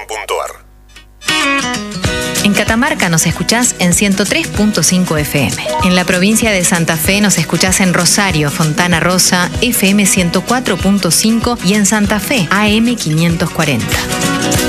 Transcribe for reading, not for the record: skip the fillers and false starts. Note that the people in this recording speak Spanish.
En Catamarca nos escuchás en 103.5 FM. En la provincia de Santa Fe nos escuchás en Rosario, Fontana Rosa, FM 104.5 y en Santa Fe, AM 540.